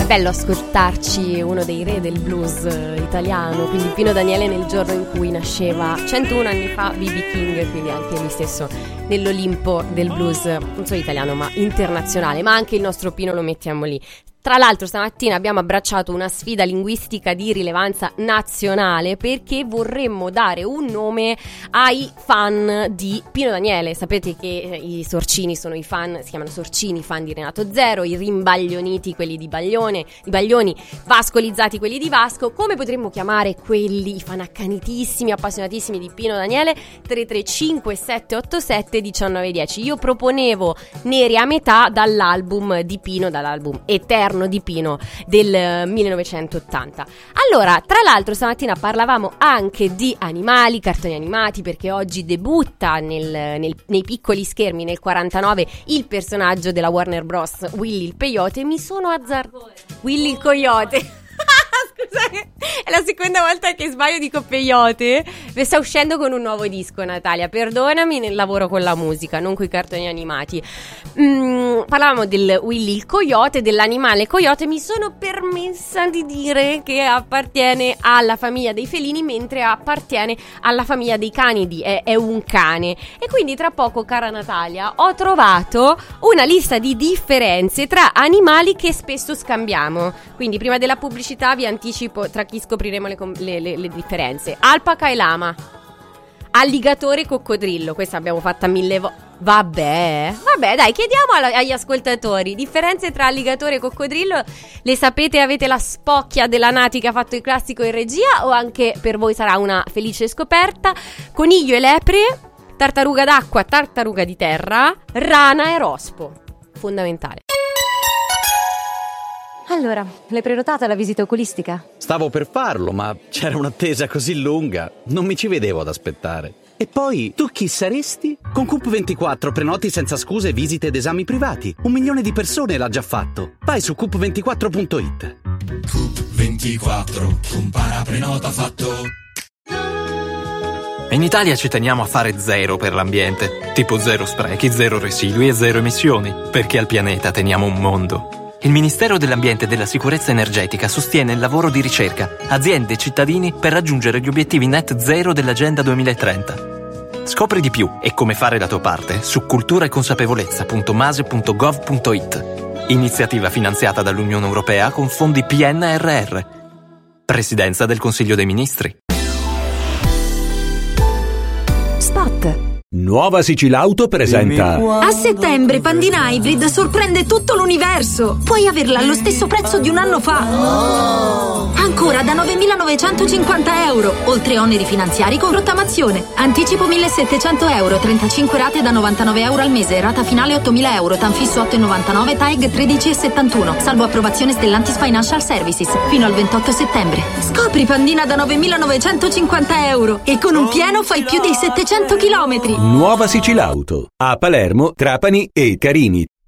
Bello ascoltarci uno dei re del blues italiano, quindi Pino Daniele, nel giorno in cui nasceva 101 anni fa B.B. King, quindi anche lui stesso nell'Olimpo del blues, non solo italiano ma internazionale, ma anche il nostro Pino lo mettiamo lì. Tra l'altro stamattina abbiamo abbracciato una sfida linguistica di rilevanza nazionale perché vorremmo dare un nome ai fan di Pino Daniele. Sapete che i sorcini sono i fan, si chiamano sorcini, fan di Renato Zero, i rimbaglioniti quelli di Baglioni, vascolizzati quelli di Vasco. Come potremmo chiamare quelli, i fan accanitissimi, appassionatissimi di Pino Daniele? 335 787 1910. Io proponevo Neri a metà dall'album di Pino, dall'album Eterno di Pino del 1980. Allora, tra l'altro stamattina parlavamo anche di animali, cartoni animati, perché oggi debutta nei piccoli schermi nel 49 il personaggio della Warner Bros. Willy il Peyote. Mi sono Willy il Coyote. Scusate, è la seconda volta che sbaglio, dico Peyote. Sta uscendo con un nuovo disco, Natalia, perdonami, nel lavoro con la musica, non coi cartoni animati. Parlavamo del Willy il Coyote, dell'animale coyote. Mi sono permessa di dire che appartiene alla famiglia dei felini, mentre appartiene alla famiglia dei canidi, è un cane. E quindi tra poco, cara Natalia, ho trovato una lista di differenze tra animali che spesso scambiamo. Quindi prima della pubblicità vi anticipo tra chi scopriremo le differenze. Alpaca e lama, alligatore e coccodrillo. Questa abbiamo fatta 1000 volte. Vabbè, dai, chiediamo agli ascoltatori differenze tra alligatore e coccodrillo. Le sapete? Avete la spocchia della Nati che ha fatto il classico in regia, o anche per voi sarà una felice scoperta? Coniglio e lepre, tartaruga d'acqua, tartaruga di terra, rana e rospo. Fondamentale. Allora, l'hai prenotata la visita oculistica? Stavo per farlo, ma c'era un'attesa così lunga, non mi ci vedevo ad aspettare. E poi, tu chi saresti? Con Coop24 prenoti senza scuse visite ed esami privati. 1 milione di persone l'ha già fatto. Vai su coop24.it. Coop24, compara, prenota, fatto. In Italia ci teniamo a fare zero per l'ambiente, tipo zero sprechi, zero residui e zero emissioni, perché al pianeta teniamo un mondo. Il Ministero dell'Ambiente e della Sicurezza Energetica sostiene il lavoro di ricerca, aziende e cittadini per raggiungere gli obiettivi net zero dell'Agenda 2030. Scopri di più e come fare la tua parte su culturaeconsapevolezza.mase.gov.it. Iniziativa finanziata dall'Unione Europea con fondi PNRR. Presidenza del Consiglio dei Ministri. Spot. Nuova Sicilauto presenta. A settembre Pandina Hybrid sorprende tutto l'universo. Puoi averla allo stesso prezzo di un anno fa. Ancora da 9.950 euro, oltre oneri finanziari con rottamazione. Anticipo 1.700 euro, 35 rate da 99 euro al mese, rata finale 8.000 euro, tanfisso 8,99, TAEG 13,71, salvo approvazione Stellantis Financial Services, fino al 28 settembre. Scopri Pandina da 9.950 euro e con un pieno fai più di 700 chilometri. Nuova Sicilauto. A Palermo, Trapani e Carini.